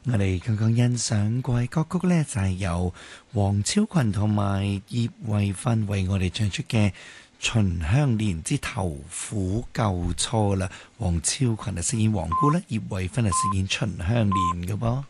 我哋剛剛欣賞過嘅歌曲呢，就係由黃超群同埋葉慧芬為我哋唱出嘅《秦香蓮之投虎救錯》啦。黃超群係飾演黃姑啦，葉慧芬係飾演秦香蓮嘅噃。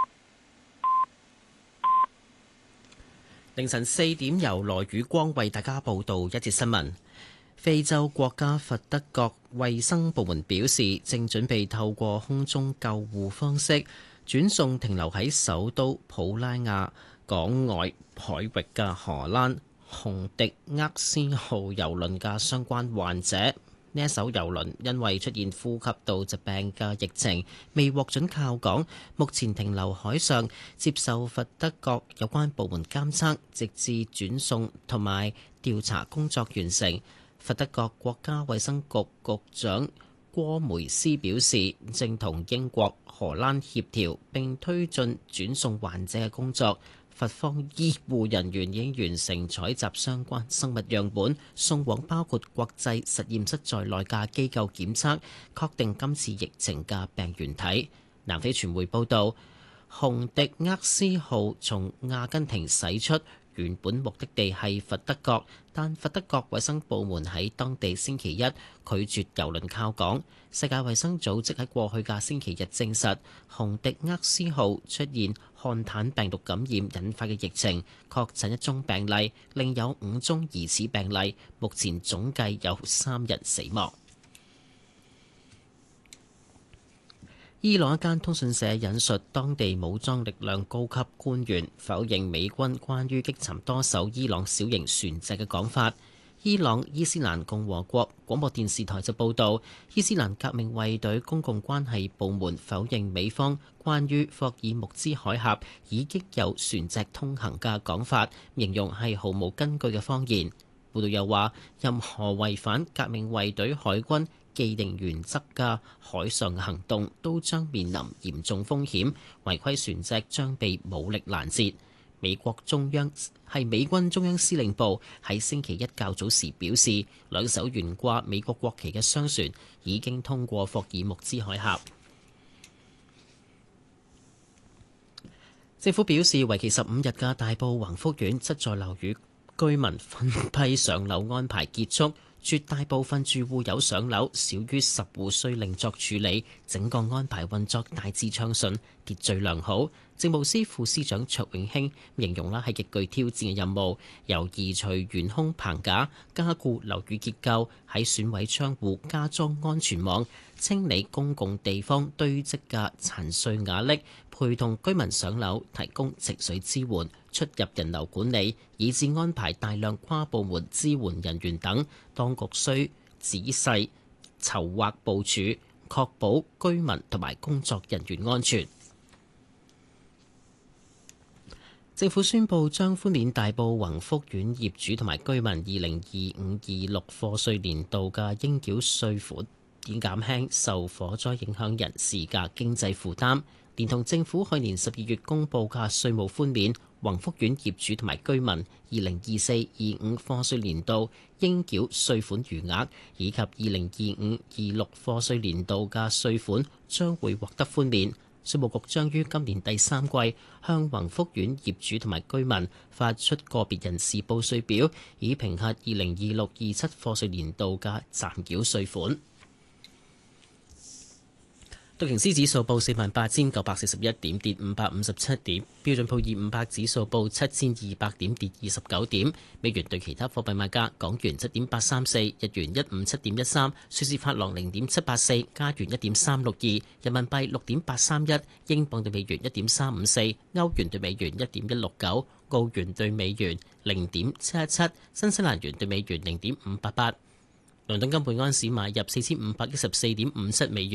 凌晨4點，由羅宇光為大家報道一節新聞。非洲國家佛得角衛生部門表示，正準備透過空中救護方式轉送停留喺首都普拉亞港外海域嘅荷蘭洪迪厄斯號郵輪嘅相關患者。呢一艘郵輪因為出現呼吸道疾病嘅疫情，未獲准靠港，目前停留海上，接受佛得角有關部門監測，直至轉送同埋調查工作完成。佛得角國家衛生局局長戈梅斯表示，正同英國、荷蘭協調並推進轉送患者嘅工作。佛方醫護人員已經完成採集相關生物樣本，送往包括國際實驗室在內嘅機構檢測，確定今次疫情嘅病原體。南非傳媒報導，洪迪厄斯號從阿根廷駛出，原本目的地係佛得角，但佛得角衛生部門喺當地星期一拒絕郵輪靠港。世界衛生組織喺過去嘅星期日證實，洪迪厄斯號出現漢坦病毒感染引發嘅疫情，確診一宗病例，另有5宗疑似病例，目前總計有3人死亡。伊朗一間通訊社引述當地武裝力量高級官員否認美軍關於擊沉多艘伊朗小型船隻嘅講法。伊朗伊斯蘭共和國廣播電視台就報導，伊斯蘭革命衛隊公共關係部門否認美方關於霍爾木茲海峽已經有船隻通行嘅講法，形容係毫無根據嘅謊言。報導又話，任何違反革命衛隊海軍既定原則嘅海上行動都將面臨嚴重風險，違規船隻將被武力攔截。美軍中央司令部喺星期一較早時表示，2艘懸掛美國國旗嘅商船已經通過霍爾木茲海峽。政府表示，為期15日嘅大埔宏福苑7座樓宇居民分批上樓安排結束，絕大部分住戶有上樓，少於10戶需另作處理。整個安排運作大致暢順，秩序良好。政務司副司長卓永興形容係極具挑戰嘅任務，由移除懸空棚架、加固樓宇結構、喺損毀窗戶加裝安全網、清理公共地方堆積嘅殘碎瓦礫，陪同居民上樓，提供情緒支援、出入人流管理，以至安排大量跨部門支援人員等，當局需仔細籌劃部署，確保居民同埋工作人員安全。政府宣布將寬免大埔宏福苑業主同埋居民2025-26課稅年度嘅應繳稅款，以減輕受火災影響人士嘅經濟負擔。連同政府去年12月公布嘅稅務寬免，宏福苑業主同埋居民2024-25課稅年度應繳稅款餘額，以及2025-26課稅年度嘅稅款將會獲得寬免。稅務局將於今年第3季向宏福苑業主同埋居民發出個別人士報稅表，以評核2026-27課稅年度嘅暫繳稅款。道瓊斯指數報48,941點，跌557點；標準普爾500指數報7,200點，跌29點。美元對其他貨幣賣價：港元7.834，日元157.13，瑞士法郎0.784，加元1.362，人民幣6.831，英鎊對美元1.354，歐元對美元1.169，澳元對美元0.717，新西蘭元對美元0.588。倫敦金每安士買入4514.57美元。